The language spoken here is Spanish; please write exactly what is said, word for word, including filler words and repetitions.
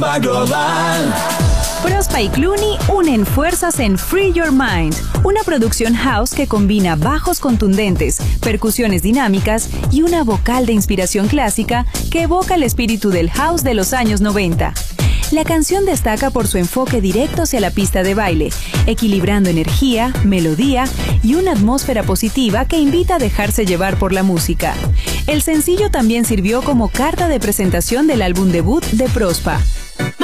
Global. Prospa y Clooney unen fuerzas en Free Your Mind, una producción house que combina bajos contundentes, percusiones dinámicas y una vocal de inspiración clásica que evoca el espíritu del house de los años noventa. La canción destaca por su enfoque directo hacia la pista de baile, equilibrando energía, melodía y una atmósfera positiva que invita a dejarse llevar por la música. El sencillo también sirvió como carta de presentación del álbum debut de Prospa.